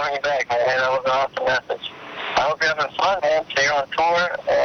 calling you back, man. That was an awesome message. I hope you're having fun, man. So you're on tour,